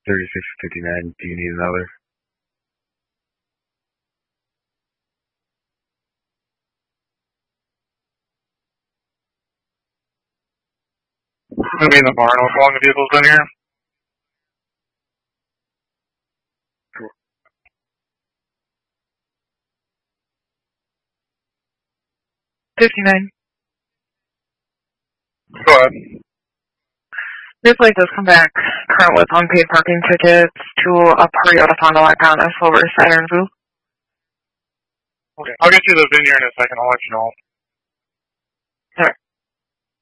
3659. Do you need another? Gonna be in the barn. How long the vehicle's been here? $59. Go ahead. This light does come back current with unpaid parking tickets to a party out of Fond du Lac on a silver Saturn Vu. Okay. I'll get you the VIN here in a second. I'll let you know. All right.